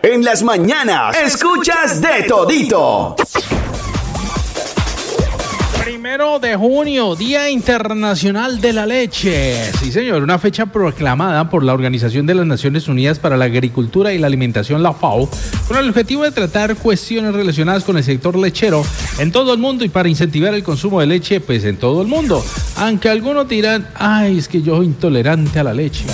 En las mañanas, escuchas de todito. 1 de junio, Día Internacional de la Leche. Sí, señor, una fecha proclamada por la Organización de las Naciones Unidas para la Agricultura y la Alimentación, la FAO, con el objetivo de tratar cuestiones relacionadas con el sector lechero en todo el mundo y para incentivar el consumo de leche, pues en todo el mundo. Aunque algunos dirán, ay, es que yo soy intolerante a la leche.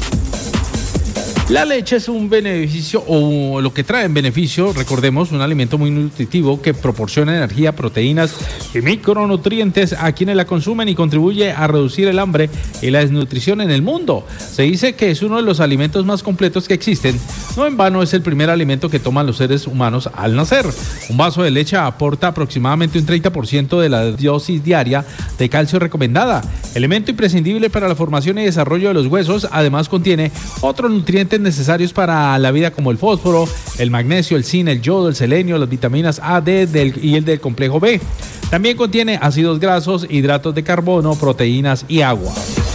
La leche es un beneficio, o lo que trae en beneficio, recordemos, un alimento muy nutritivo que proporciona energía, proteínas y micronutrientes a quienes la consumen y contribuye a reducir el hambre y la desnutrición en el mundo. Se dice que es uno de los alimentos más completos que existen. No en vano es el primer alimento que toman los seres humanos al nacer. Un vaso de leche aporta aproximadamente un 30% de la dosis diaria de calcio recomendada, elemento imprescindible para la formación y desarrollo de los huesos. Además contiene otros nutrientes necesarios para la vida como el fósforo, el magnesio, el zinc, el yodo, el selenio, las vitaminas A, D y el del complejo B. También contiene ácidos grasos, hidratos de carbono, proteínas y agua.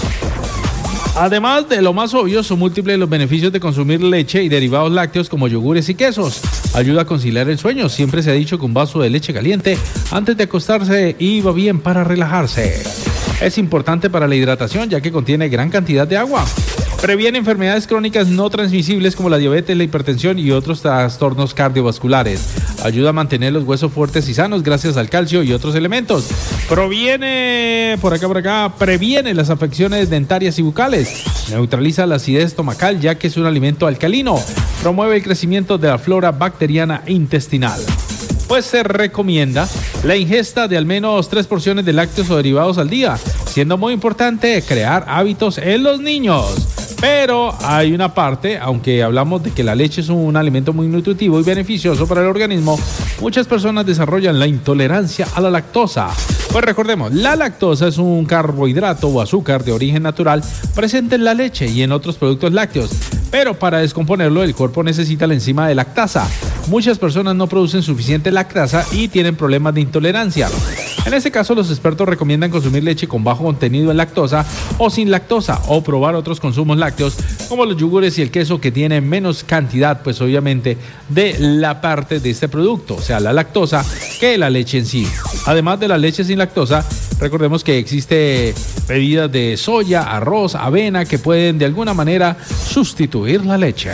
Además de lo más obvio, son múltiples los beneficios de consumir leche y derivados lácteos como yogures y quesos. Ayuda a conciliar el sueño. Siempre se ha dicho que un vaso de leche caliente antes de acostarse iba bien para relajarse. Es importante para la hidratación ya que contiene gran cantidad de agua. Previene enfermedades crónicas no transmisibles como la diabetes, la hipertensión y otros trastornos cardiovasculares. Ayuda a mantener los huesos fuertes y sanos gracias al calcio y otros elementos. Previene las afecciones dentarias y bucales. Neutraliza la acidez estomacal ya que es un alimento alcalino. Promueve el crecimiento de la flora bacteriana intestinal. Pues se recomienda la ingesta de al menos 3 porciones de lácteos o derivados al día, siendo muy importante crear hábitos en los niños. Pero hay una parte, aunque hablamos de que la leche es un alimento muy nutritivo y beneficioso para el organismo, muchas personas desarrollan la intolerancia a la lactosa. Pues recordemos, la lactosa es un carbohidrato o azúcar de origen natural presente en la leche y en otros productos lácteos. Pero para descomponerlo, el cuerpo necesita la enzima de lactasa. Muchas personas no producen suficiente lactasa y tienen problemas de intolerancia. En este caso, los expertos recomiendan consumir leche con bajo contenido en lactosa o sin lactosa, o probar otros consumos lácteos como los yogures y el queso que tienen menos cantidad, pues obviamente, de la parte de este producto, o sea, la lactosa, que la leche en sí. Además de la leche sin lactosa, recordemos que existe bebidas de soya, arroz, avena que pueden de alguna manera sustituir la leche.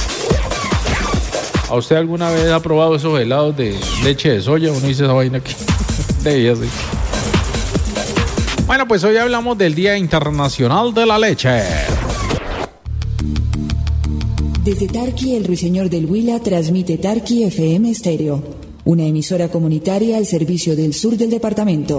¿A usted alguna vez ha probado esos helados de leche de soya? Uno dice esa vaina aquí. Debía ser. Bueno, pues hoy hablamos del Día Internacional de la Leche. Desde Tarqui, el Ruiseñor del Huila transmite Tarqui FM Estéreo, una emisora comunitaria al servicio del sur del departamento.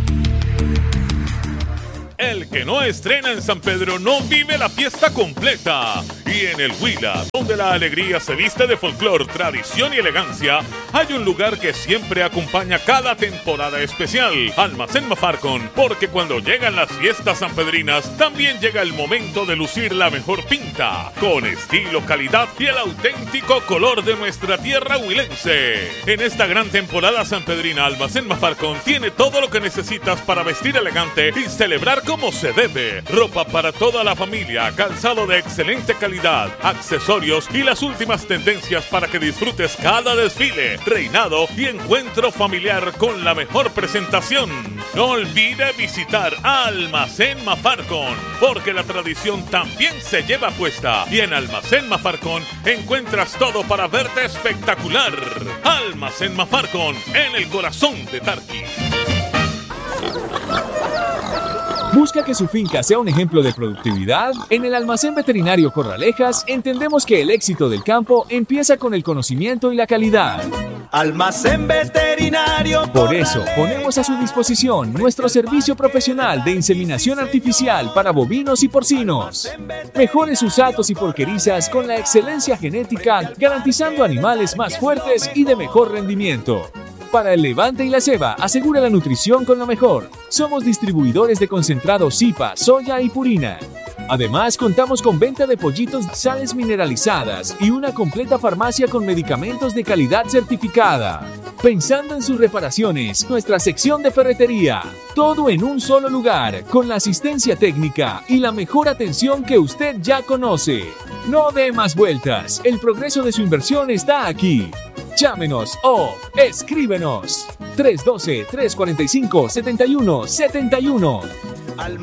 El que no estrena en San Pedro no vive la fiesta completa. Y en el Huila, donde la alegría se viste de folclor, tradición y elegancia, hay un lugar que siempre acompaña cada temporada especial: Almacén Mafarcon, porque cuando llegan las fiestas sanpedrinas, también llega el momento de lucir la mejor pinta, con estilo, calidad y el auténtico color de nuestra tierra huilense. En esta gran temporada sanpedrina, Almacén Mafarcon tiene todo lo que necesitas para vestir elegante y celebrar como se debe. Ropa para toda la familia, calzado de excelente calidad, accesorios y las últimas tendencias para que disfrutes cada desfile, reinado y encuentro familiar con la mejor presentación. No olvide visitar Almacén Mafarcon, porque la tradición también se lleva puesta, y en Almacén Mafarcon encuentras todo para verte espectacular. Almacén Mafarcon, en el corazón de Tarqui. ¿Busca que su finca sea un ejemplo de productividad? En el Almacén Veterinario Corralejas entendemos que el éxito del campo empieza con el conocimiento y la calidad. Almacén Veterinario Corralejas. Por eso, ponemos a su disposición nuestro servicio profesional de inseminación artificial para bovinos y porcinos. Mejore sus hatos y porquerizas con la excelencia genética, garantizando animales más fuertes y de mejor rendimiento. Para el levante y la ceba, asegura la nutrición con lo mejor. Somos distribuidores de concentrados Zipa, soya y purina. Además, contamos con venta de pollitos, sales mineralizadas y una completa farmacia con medicamentos de calidad certificada. Pensando en sus reparaciones, nuestra sección de ferretería. Todo en un solo lugar, con la asistencia técnica y la mejor atención que usted ya conoce. No dé más vueltas, el progreso de su inversión está aquí. Llámenos o escríbenos. 312-345-7171.